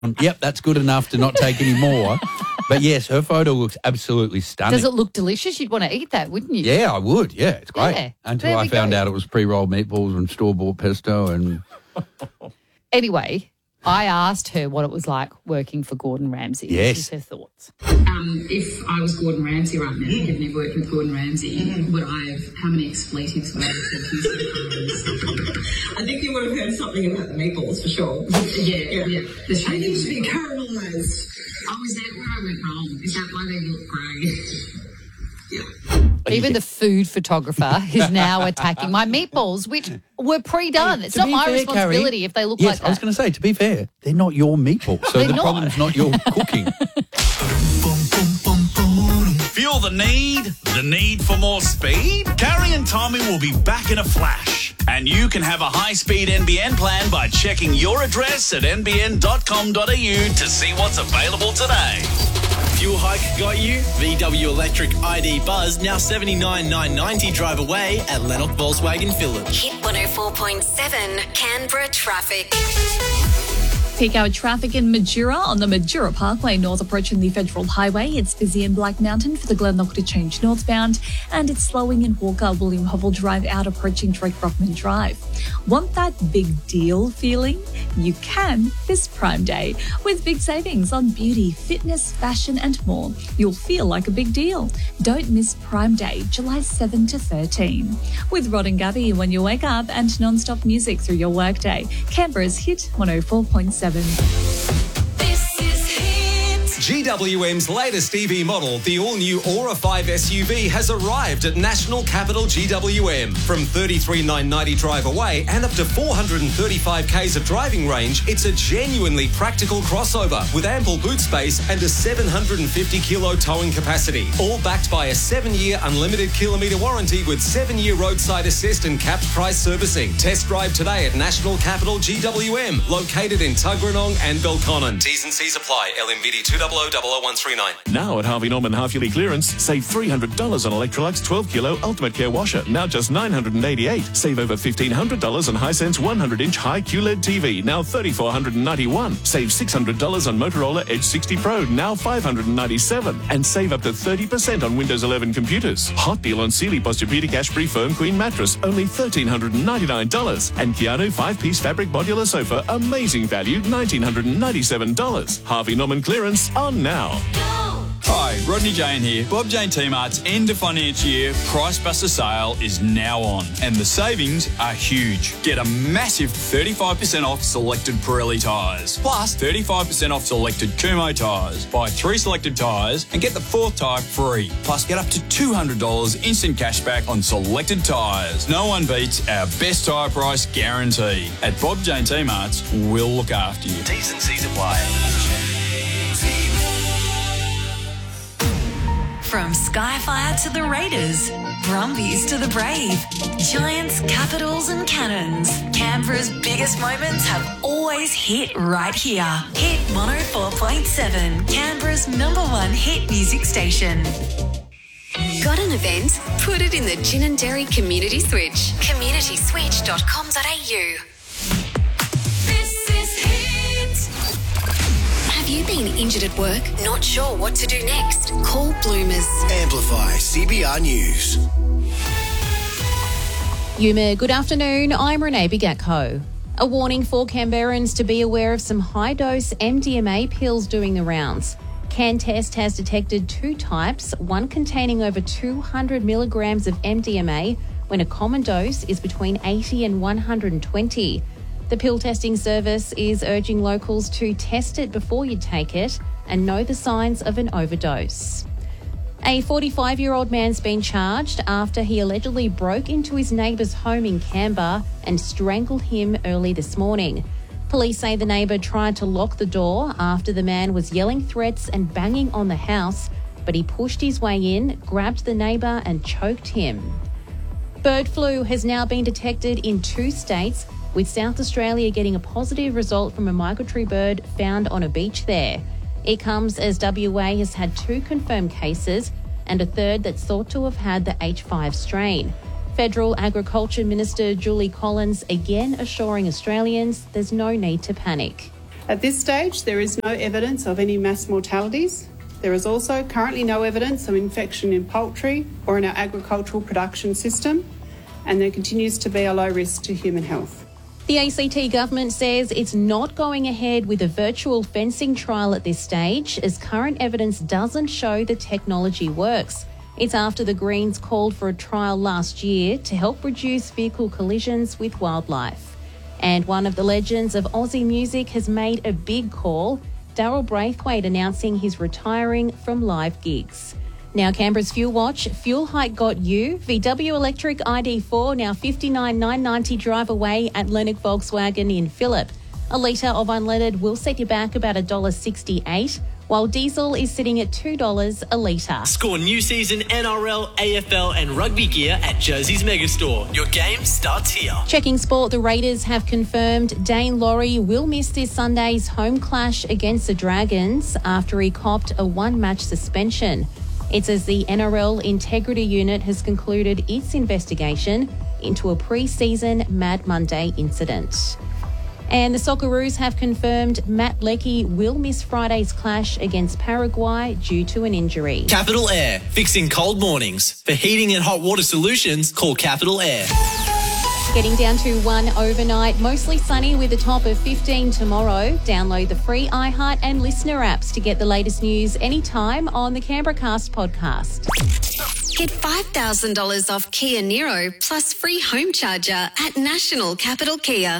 Yep, that's good enough to not take any more. But yes, her photo looks absolutely stunning. Does it look delicious? You'd want to eat that, wouldn't you? Yeah, I would. Yeah, it's great. Yeah, Until I found out it was pre-rolled meatballs and store-bought pesto and... Anyway, I asked her what it was like working for Gordon Ramsay. Yes. This is her thoughts. If I was Gordon Ramsay right now, given me working with Gordon Ramsay, would I have, how many expletives would I have used? I think you would have heard something about the meatballs for sure. Yeah. They need to be caramelised. Oh, is that where I went wrong? Is that why they look grey? Even the food photographer is now attacking my meatballs, which were pre-done. It's not my responsibility, Carrie, if they look like that. Yes, I was going to say, to be fair, they're not your meatballs, so the problem's not your cooking. Feel the need for more speed? Carrie and Tommy will be back in a flash. And you can have a high-speed NBN plan by checking your address at nbn.com.au to see what's available today. Fuel hike got you? VW Electric ID Buzz, now $79,990 drive away at Lennox Volkswagen Village. Hit 104.7 Canberra traffic. Peak hour traffic in Majura on the Majura Parkway north approaching the Federal Highway. It's busy in Black Mountain for the Glenlock to change northbound, and it's slowing in Walker William Hovell Drive out approaching Drake Brockman Drive. Want that big deal feeling? You can this Prime Day. With big savings on beauty, fitness, fashion and more, you'll feel like a big deal. Don't miss Prime Day, July 7 to 13. With Rod and Gabby when you wake up and non-stop music through your workday. Canberra's Hit 104.7. GWM's latest EV model, the all-new Aura 5 SUV, has arrived at National Capital GWM. From $33,990 drive away and up to 435 k's of driving range, it's a genuinely practical crossover with ample boot space and a 750-kilo towing capacity. All backed by a 7-year unlimited kilometre warranty with 7-year roadside assist and capped price servicing. Test drive today at National Capital GWM, located in Tuggeranong and Belconnen. T's and C's apply. LMVD 2000139. Now at Harvey Norman half-yearly clearance, save $300 on Electrolux 12-kilo Ultimate Care washer, now just $988. Save over $1,500 on Hisense 100-inch high QLED TV, now $3,491. Save $600 on Motorola Edge 60 Pro, now $597. And save up to 30% on Windows 11 computers. Hot deal on Sealy Posturepedic Ashbury Firm Queen mattress, only $1,399. And Keanu 5-piece fabric modular sofa, amazing value, $1,997. Harvey Norman clearance on now. Hi, Rodney Jane here. Bob Jane T-Mart's end of financial year Price Buster sale is now on, and the savings are huge. Get a massive 35% off selected Pirelli tyres, plus 35% off selected Kumho tyres. Buy 3 selected tyres and get the 4th tyre free. Plus get up to $200 instant cashback on selected tyres. No one beats our best tyre price guarantee. At Bob Jane T-Mart's, we'll look after you. T's and C's apply. From Skyfire to the Raiders, Brumbies to the Brave, Giants, Capitals and Cannons, Canberra's biggest moments have always hit right here. Hit 104.7, Canberra's #1 hit music station. Got an event? Put it in the Gin and Dairy Community Switch. communityswitch.com.au. Have you been injured at work? Not sure what to do next? Call Bloomers. Amplify CBR News. Yuma, good afternoon. I'm Renee Bigatko. A warning for Canberrans to be aware of some high-dose MDMA pills doing the rounds. CanTest has detected 2 types, one containing over 200 milligrams of MDMA, when a common dose is between 80 and 120. The pill testing service is urging locals to test it before you take it and know the signs of an overdose. A 45-year-old man's been charged after he allegedly broke into his neighbour's home in Canberra and strangled him early this morning. Police say the neighbour tried to lock the door after the man was yelling threats and banging on the house, but he pushed his way in, grabbed the neighbour and choked him. Bird flu has now been detected in 2 states, with South Australia getting a positive result from a migratory bird found on a beach there. It comes as WA has had 2 confirmed cases and a third that's thought to have had the H5 strain. Federal Agriculture Minister Julie Collins again assuring Australians there's no need to panic. At this stage, there is no evidence of any mass mortalities. There is also currently no evidence of infection in poultry or in our agricultural production system, and there continues to be a low risk to human health. The ACT government says it's not going ahead with a virtual fencing trial at this stage, as current evidence doesn't show the technology works. It's after the Greens called for a trial last year to help reduce vehicle collisions with wildlife. And one of the legends of Aussie music has made a big call. Daryl Braithwaite announcing he's retiring from live gigs. Now Canberra's Fuel Watch. Fuel hike got you. VW Electric ID4 now $59,990 drive away at Lennox Volkswagen in Phillip. A litre of unleaded will set you back about $1.68, while diesel is sitting at $2 a litre. Score new season NRL, AFL and rugby gear at Jersey's Megastore. Your game starts here. Checking sport, the Raiders have confirmed Dane Laurie will miss this Sunday's home clash against the Dragons after he copped a one-match suspension. It's as the NRL Integrity Unit has concluded its investigation into a pre-season Mad Monday incident. And the Socceroos have confirmed Matt Leckie will miss Friday's clash against Paraguay due to an injury. Capital Air, fixing cold mornings. For heating and hot water solutions, call Capital Air. Getting down to 1 overnight, mostly sunny with a top of 15 tomorrow. Download the free iHeart and Listener apps to get the latest news anytime on the Canberra Cast podcast. Get $5,000 off Kia Niro plus free home charger at National Capital Kia.